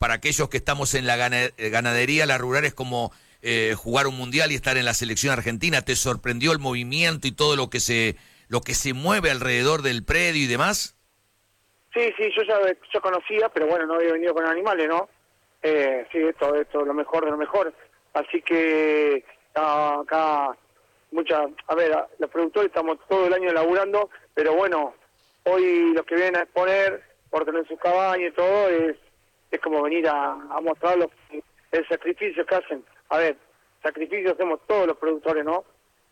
para aquellos que estamos en la ganadería, la rural es como jugar un mundial y estar en la selección argentina. ¿Te sorprendió el movimiento y todo lo que se mueve alrededor del predio y demás? Sí, yo ya conocía, pero bueno, no había venido con animales, ¿no? Sí, esto es lo mejor de lo mejor. Así que acá a ver, los productores estamos todo el año laburando, pero bueno, hoy los que vienen a exponer, por tener sus cabañas y todo, es como venir a mostrar el sacrificio que hacen. A ver, sacrificio hacemos todos los productores, ¿no?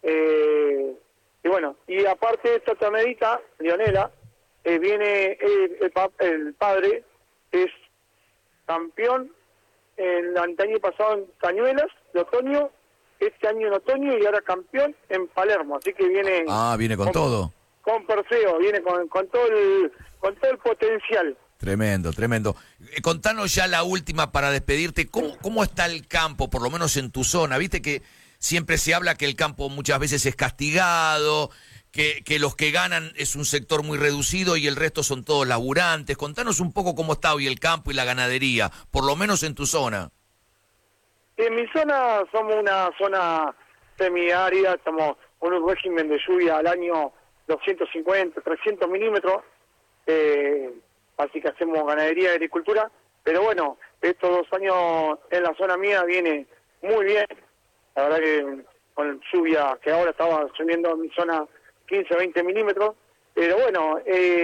Y bueno, y aparte de esta ternedita, Leonela, viene el padre, es campeón el año pasado en Cañuelas de otoño, este año en otoño y ahora campeón en Palermo, así que viene... Viene con todo. Con Perseo, viene con todo el potencial. Tremendo. Contanos ya la última para despedirte. ¿Cómo está el campo, por lo menos en tu zona? Viste que siempre se habla que el campo muchas veces es castigado, que los que ganan es un sector muy reducido y el resto son todos laburantes. Contanos un poco cómo está hoy el campo y la ganadería, por lo menos en tu zona. En mi zona somos una zona semiárida, estamos con un régimen de lluvia al año 250, 300 milímetros, así que hacemos ganadería y agricultura, pero bueno, estos 2 años en la zona mía viene muy bien, la verdad que con lluvia que ahora estaba lloviendo en mi zona 15, 20 milímetros, pero bueno,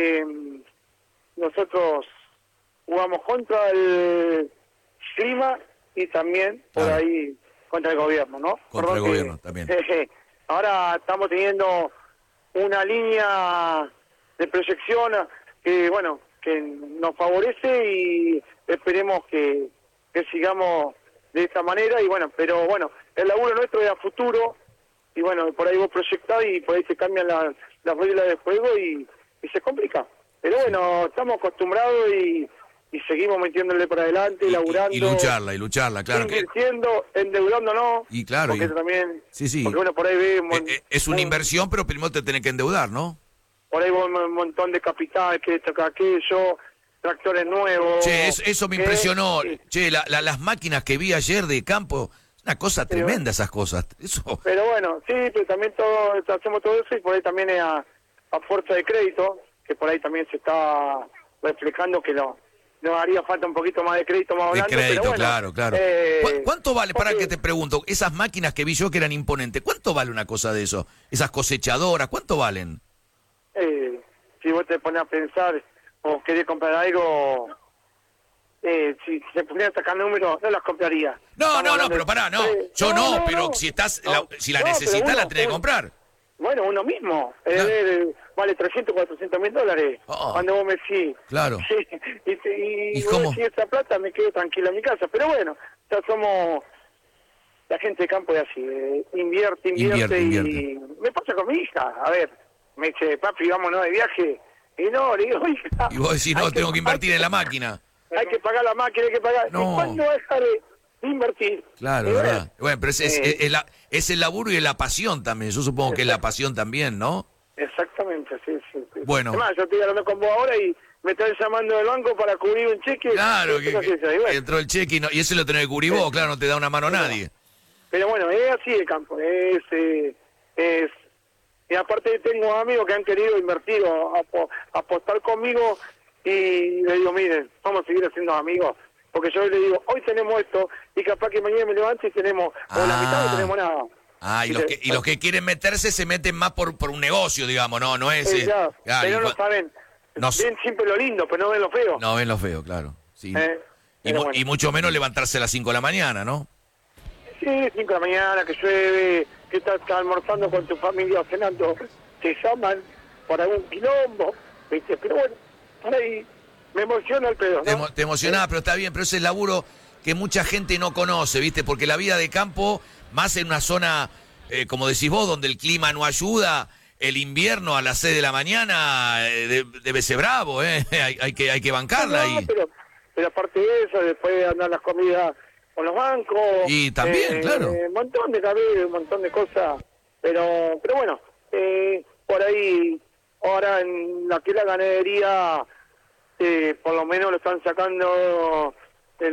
nosotros jugamos contra el clima y también por ahí contra el gobierno, ¿no? Contra el gobierno también. Ahora estamos teniendo una línea de proyección que, bueno, que nos favorece y esperemos que sigamos de esta manera y bueno, pero bueno, el laburo nuestro es a futuro y bueno, por ahí vos proyectás y por ahí se cambian las reglas del juego y se complica. Pero bueno, estamos acostumbrados y seguimos metiéndole para adelante, laburando. Y lucharla, claro. Invirtiendo, endeudándonos. Y claro. Porque también... Sí. Porque bueno, por ahí vemos... es una inversión, pero primero te tenés que endeudar, ¿no? Por ahí vemos un montón de capital, que esto, que aquello, tractores nuevos... Che, eso me impresionó. Sí. Che, las máquinas que vi ayer de campo, una cosa tremenda esas cosas. Eso. Pero bueno, sí, pero también hacemos todo eso y por ahí también es a fuerza de crédito, que por ahí también se está reflejando que nos haría falta un poquito más de crédito más hablando. De crédito, pero bueno, claro. ¿Cuánto vale, para que te pregunto, esas máquinas que vi yo que eran imponentes, cuánto vale una cosa de eso? Esas cosechadoras, ¿cuánto valen? Si vos te pones a pensar o querés comprar algo, si se pudiera sacar números, no las compraría. No, pero pará, no. Yo no, pero si la necesitas la tenés que comprar. Bueno, uno mismo. Vale 300, 400 mil dólares. Cuando vos me decís. Claro. Sí, y vos decís esa plata, me quedo tranquilo en mi casa. Pero bueno, ya somos... La gente de campo es así. Invierte. Y me pasa con mi hija. A ver, me dice, papi, vámonos de viaje. Y no, le digo, hija... Y vos decís, no, tengo que invertir en la máquina. Hay que pagar la máquina, hay que pagar... No. ¿Y cuándo deja de invertir? Claro, ¿verdad? Bueno, pero es el laburo y la pasión también. Yo supongo que es la pasión también, ¿no? Exactamente, sí. Bueno. Además, yo estoy hablando con vos ahora y me están llamando del banco para cubrir un cheque. Claro, que entró el cheque y ese lo tenés que cubrir vos, claro, no te da una mano nadie. Pero bueno, es así el campo, y aparte tengo amigos que han querido invertir o apostar conmigo y le digo, miren, vamos a seguir siendo amigos. Porque yo le digo, hoy tenemos esto, y capaz que mañana me levante y tenemos, o la mitad no tenemos nada. Y los que quieren meterse se meten más por un negocio, digamos, no es... pero no saben, ven siempre lo lindo, pero no ven lo feo. No ven lo feo, claro. Sí. Y mucho menos levantarse a las 5 de la mañana, ¿no? Sí, 5 de la mañana, que llueve, que estás almorzando con tu familia o cenando, te llaman por algún quilombo, ¿viste? Pero bueno, por ahí... Me emociona el pedo, ¿no? Te emocionás, pero está bien, pero ese es el laburo que mucha gente no conoce, ¿viste? Porque la vida de campo, más en una zona, como decís vos, donde el clima no ayuda, el invierno a las 6 de la mañana debe ser bravo, ¿eh? hay que bancarla. Pero aparte de eso, después andar las comidas con los bancos. Y también, claro. Un montón de cabello, un montón de cosas. Pero bueno, por ahí, ahora en la ganadería... por lo menos lo están sacando